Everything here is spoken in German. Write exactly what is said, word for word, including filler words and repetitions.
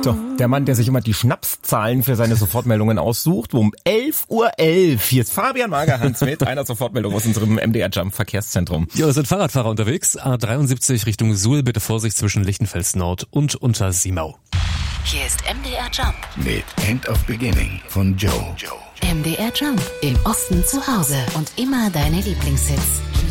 So, der Mann, der sich immer die Schnapszahlen für seine Sofortmeldungen aussucht, um elf Uhr elf. Hier ist Fabian Magerhans mit einer Sofortmeldung aus unserem M D R Jump Verkehrszentrum. Ja, es sind Fahrradfahrer unterwegs. A dreiundsiebzig Richtung Suhl, bitte Vorsicht zwischen Lichtenfels Nord und Untersimau. Hier ist M D R Jump mit End of Beginning von Joe. M D R Jump. Im Osten zu Hause und immer deine Lieblingshits.